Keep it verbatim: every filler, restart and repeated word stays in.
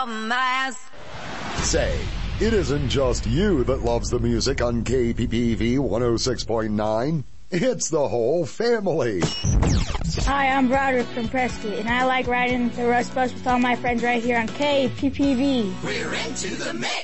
dumbass. Say, it isn't just you that loves the music on K P P V one oh six point nine. It's the whole family. Hi, I'm Broderick from Prescott, and I like riding the Rust Bus with all my friends right here on K P P V. We're into the mix.